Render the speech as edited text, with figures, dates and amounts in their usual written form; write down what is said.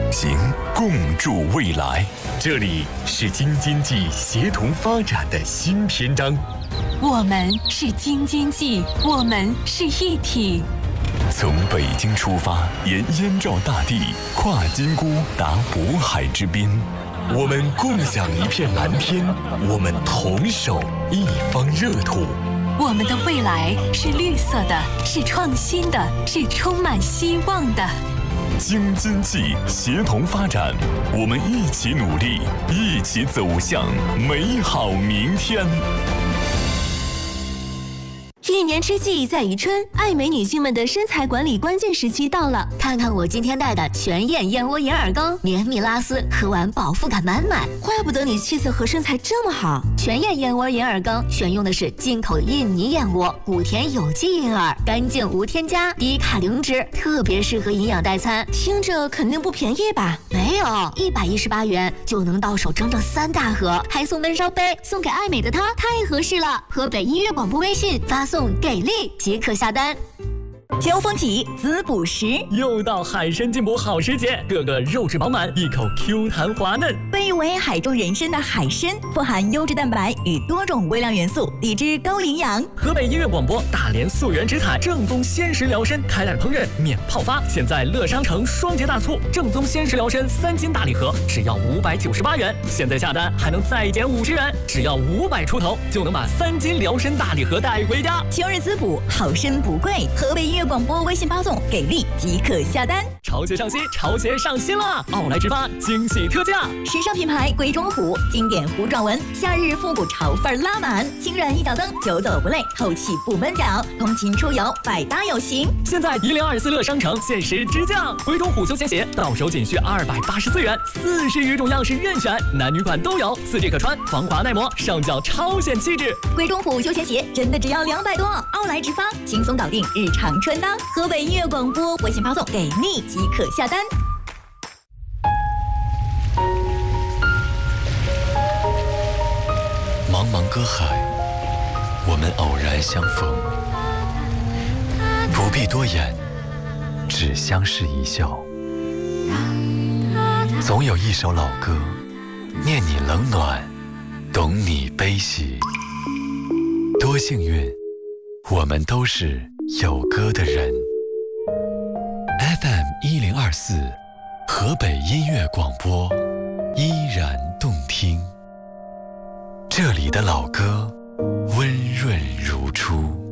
行，共筑未来。这里是京津冀协同发展的新篇章。 我们是京津冀，我们是一体。 从北京出发，沿燕赵大地，跨金沽，达渤海之滨。我们共享一片蓝天，我们同守一方热土。 我们的未来是绿色的，是创新的，是充满希望的。 京津冀协同发展，我们一起努力，一起走向美好明天。 一年之计在于春，爱美女性们的身材管理关键时期到了。 看看我今天带的全燕燕窝银耳羹，绵密拉丝，喝完饱腹感满满。 怪不得你气色和身材这么好。 全燕燕窝银耳羹选用的是进口印尼燕窝，谷田有机银耳，干净无添加，低卡零脂，特别适合营养代餐。 听着肯定不便宜吧？ 没有，118元就能到手整整3大盒，还送闷烧杯，送给爱美的她太合适了。河北音乐广播微信发送给力即可下单。 秋风起，滋补时， 又到海参进补好时节，个个肉质饱满，一口 Q 弹滑嫩。 被誉为海中人参的海参，富含优质蛋白与多种微量元素，理智高营养。 河北音乐广播大连溯源植采正宗鲜食疗参，开袋烹饪免泡发，现在乐商城双节大促，正宗鲜食疗参3斤大礼盒只要598元，现在下单还能再减50元，只要500出头就能把3斤疗参大礼盒带回家。 秋日滋补，好参不贵。河北音乐广播微信发送给力即可下单。 潮鞋上新，潮鞋上新啦！奥莱直发惊喜特价， 时尚品牌贵中虎，经典弧状纹，夏日复古潮范拉满，轻软一脚蹬，久走不累，透气不闷脚，通勤出游百搭有型。 现在1024乐商城限时直降，贵中虎休闲鞋到手仅需284元，40余种样式任选，男女款都有，4G 可穿，防滑耐磨，上脚超显气质。 贵中虎休闲鞋真的只要200多，奥莱直发轻松搞定日常穿搭。河北音乐广播微信发送给力即可下单。 茫茫歌海，我们偶然相逢，不必多言，只相视一笑。总有一首老歌，念你冷暖，懂你悲喜。多幸运，我们都是有歌的人。FM1024，河北音乐广播，依然动听。这里的老歌温润如初。